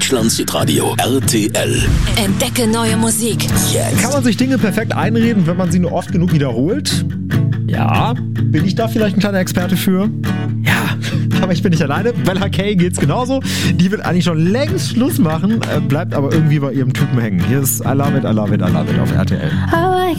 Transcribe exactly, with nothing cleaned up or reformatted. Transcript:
Deutschlands Hitradio R T L. Entdecke neue Musik. Jetzt. Kann man sich Dinge perfekt einreden, wenn man sie nur oft genug wiederholt? Ja. Bin ich da vielleicht ein kleiner Experte für? Ja, aber ich bin nicht alleine. Bella Kay geht's genauso. Die wird eigentlich schon längst Schluss machen, bleibt aber irgendwie bei ihrem Typen hängen. Hier ist I Love It, I Love It, I Love It auf R T L.